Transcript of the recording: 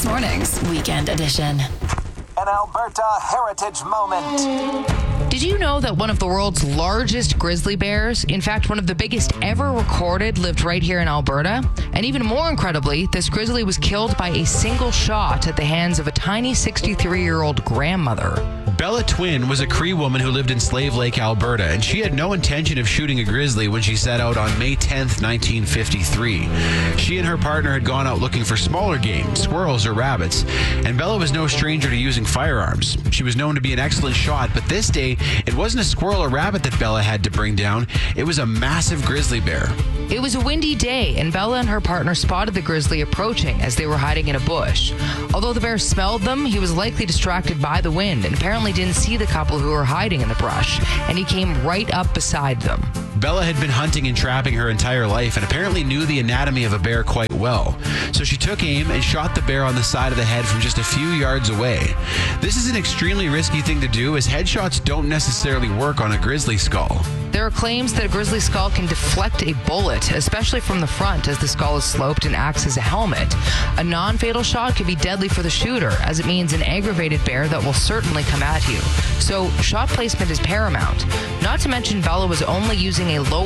Mornings Weekend Edition. An Alberta heritage moment. Did you know that one of the world's largest grizzly bears, in fact, one of the biggest ever recorded, lived right here in Alberta? And even more incredibly, this grizzly was killed by a single shot at the hands of a tiny 63-year-old grandmother. Bella Twin was a Cree woman who lived in Slave Lake, Alberta, and she had no intention of shooting a grizzly when she set out on May 10th, 1953. She and her partner had gone out looking for smaller game, squirrels or rabbits, and Bella was no stranger to using firearms. She was known to be an excellent shot, but this day, it wasn't a squirrel or rabbit that Bella had to bring down. It was a massive grizzly bear. It was a windy day, and Bella and her partner spotted the grizzly approaching as they were hiding in a bush. Although the bear smelled them, he was likely distracted by the wind and apparently didn't see the couple who were hiding in the brush, and he came right up beside them. Bella had been hunting and trapping her entire life and apparently knew the anatomy of a bear quite well. So she took aim and shot the bear on the side of the head from just a few yards away. This is an extremely risky thing to do, as headshots don't necessarily work on a grizzly skull. There are claims that a grizzly skull can deflect a bullet, especially from the front, as the skull is sloped and acts as a helmet. A non-fatal shot could be deadly for the shooter, as it means an aggravated bear that will certainly come at you. So shot placement is paramount. Not to mention Bella was only using a low